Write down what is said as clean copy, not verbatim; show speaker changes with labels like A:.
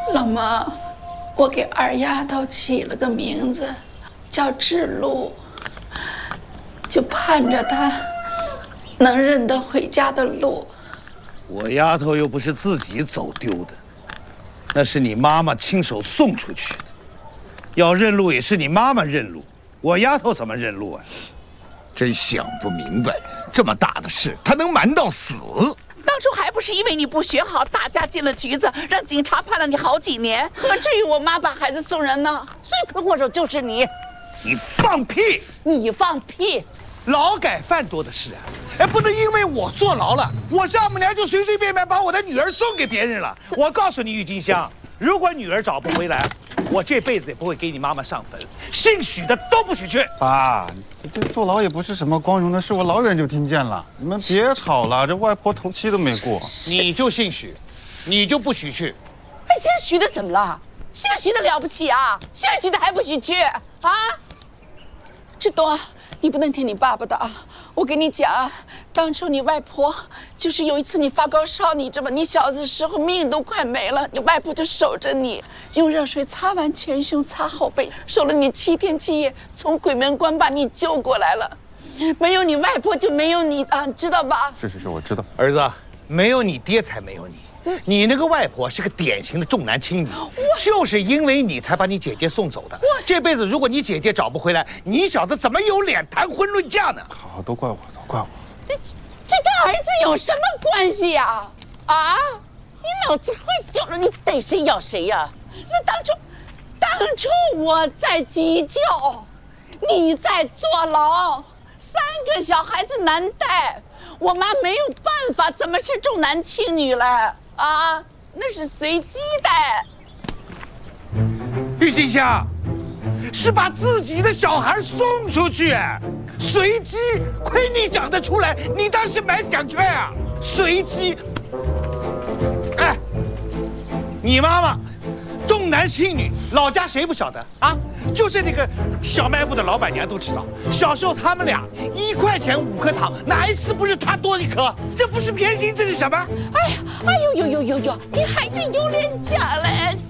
A: 老妈，我给二丫头起了个名字，叫志路，就盼着她能认得回家的路。
B: 我丫头又不是自己走丢的，那是你妈妈亲手送出去的。要认路也是你妈妈认路，我丫头怎么认路啊？
C: 真想不明白，这么大的事，她能瞒到死？
D: 当初还不是因为你不学好，大家进了局子，让警察判了你好几年，何至于我妈把孩子送人呢？罪魁祸首就是你！
C: 你放屁！
D: 你放屁！
B: 劳改犯多的是啊！哎，不能因为我坐牢了，我丈母娘就随随便便把我的女儿送给别人了。我告诉你，郁金香，如果女儿找不回来，我这辈子也不会给你妈妈上坟，姓许的都不许去。
E: 爸，这坐牢也不是什么光荣的事，我老远就听见了。你们别吵了，这外婆头七都没过。
B: 你就姓许，你就不许去。
D: 哎，姓许的怎么了？姓许的了不起啊？姓许的还不许去啊？
A: 志东，你不能听你爸爸的啊！我跟你讲啊，当初你外婆就是有一次你发高烧，你知道吗？你小的时候命都快没了，你外婆就守着你，用热水擦完前胸擦后背，守了你7天7夜，从鬼门关把你救过来了。没有你外婆就没有你啊，知道吧？
E: 是，我知道。
B: 儿子，没有你爹才没有你。你那个外婆是个典型的重男轻女，就是因为你才把你姐姐送走的。这辈子如果你姐姐找不回来，你小子怎么有脸谈婚论嫁呢？
E: 好，都怪我，都怪我。
A: 这跟儿子有什么关系呀？啊，
D: 你脑子坏掉了，你逮谁咬谁呀？
A: 那当初我在急救，你在坐牢，3个小孩子难带，我妈没有办法，怎么是重男轻女了？啊，那是随机的。
B: 郁金香，是把自己的小孩送出去，随机，亏你讲得出来，你当时买奖券啊？随机。哎，你妈妈重男轻女，老家谁不晓得啊？就是那个小卖部的老板娘都知道，小时候他们俩1块钱5颗糖，哪一次不是他多1颗？这不是偏心，这是什么？
A: 哎呦，你还真有脸讲嘞！